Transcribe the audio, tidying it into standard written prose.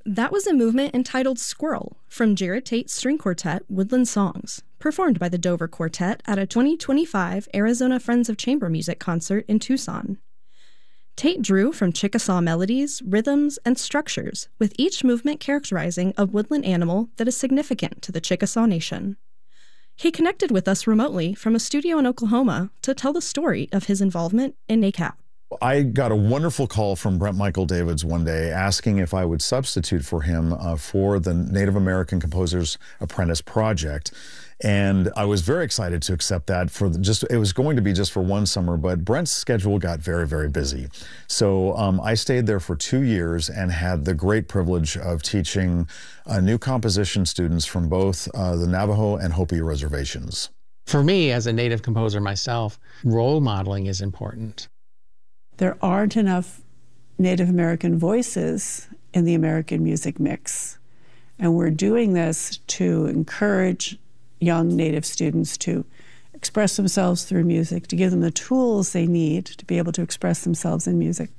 That was a movement entitled Squirrel from Jared Tate's string quartet, Woodland Songs, performed by the Dover Quartet at a 2025 Arizona Friends of Chamber Music concert in Tucson. Tate drew from Chickasaw melodies, rhythms, and structures, with each movement characterizing a woodland animal that is significant to the Chickasaw Nation. He connected with us remotely from a studio in Oklahoma to tell the story of his involvement in NACAP. I got a wonderful call from Brent Michael Davids one day asking if I would substitute for him for the Native American Composers Apprentice Project. And I was very excited to accept that it was going to be just for one summer, but Brent's schedule got very, very busy. So I stayed there for 2 years and had the great privilege of teaching new composition students from both the Navajo and Hopi reservations. For me, as a Native composer myself, role modeling is important. There aren't enough Native American voices in the American music mix. And we're doing this to encourage young Native students to express themselves through music, to give them the tools they need to be able to express themselves in music.